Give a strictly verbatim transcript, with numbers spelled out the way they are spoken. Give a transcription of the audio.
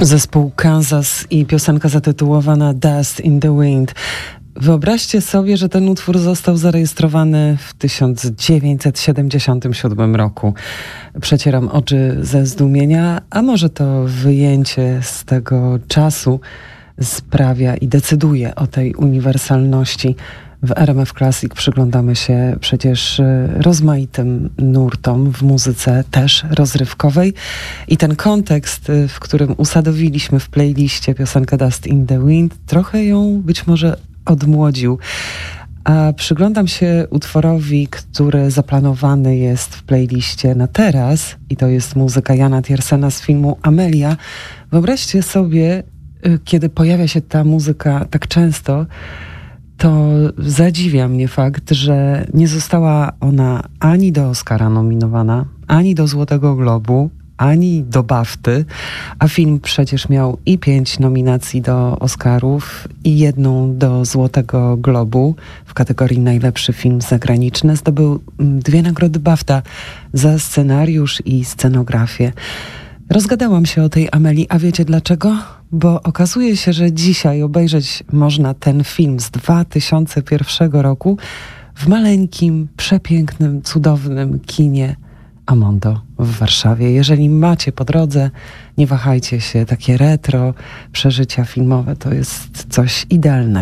Zespół Kansas i piosenka zatytułowana Dust in the Wind. Wyobraźcie sobie, że ten utwór został zarejestrowany w tysiąc dziewięćset siedemdziesiątym siódmym roku. Przecieram oczy ze zdumienia, a może to wyjęcie z tego czasu sprawia i decyduje o tej uniwersalności. W R M F Classic przyglądamy się przecież rozmaitym nurtom w muzyce, też rozrywkowej. I ten kontekst, w którym usadowiliśmy w playliście piosenkę Dust in the Wind, trochę ją być może odmłodził. A przyglądam się utworowi, który zaplanowany jest w playliście na teraz, i to jest muzyka Jana Tiersena z filmu Amelia. Wyobraźcie sobie, kiedy pojawia się ta muzyka tak często, to zadziwia mnie fakt, że nie została ona ani do Oscara nominowana, ani do Złotego Globu, ani do BAFTY, a film przecież miał i pięć nominacji do Oscarów i jedną do Złotego Globu w kategorii najlepszy film zagraniczny. Zdobył dwie nagrody BAFTA za scenariusz i scenografię. Rozgadałam się o tej Amelii, a wiecie dlaczego? Bo okazuje się, że dzisiaj obejrzeć można ten film z dwa tysiące pierwszego roku w maleńkim, przepięknym, cudownym kinie Amondo w Warszawie. Jeżeli macie po drodze, nie wahajcie się, takie retro przeżycia filmowe to jest coś idealnego.